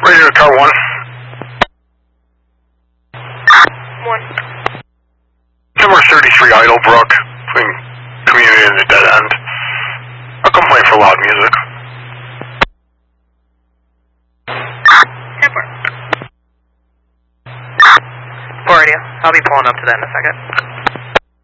Radio to car 1. 1. Number 33 Idlebrook, between community and the dead end. A complaint for loud music. For radio. I'll be pulling up to that in a second.